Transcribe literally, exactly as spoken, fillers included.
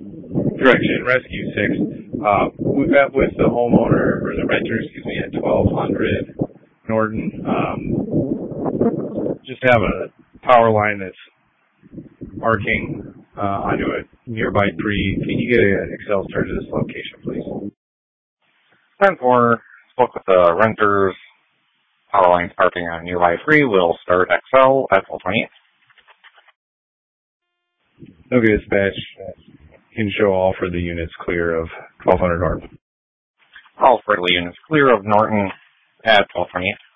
Correction, Rescue six. Uh, we got with the homeowner, or the renter, excuse me, at twelve hundred Norton. Um, just have a power line that's arcing uh, onto a nearby tree. Can you get an Excel star to this location, please? ten four, spoke with the renters. Power line parking on nearby tree. Will start X L at twelve twenty-eight. Okay, dispatch. You can show all for the units clear of twelve hundred Norton. All for the units clear of Norton at twelve twenty-eight.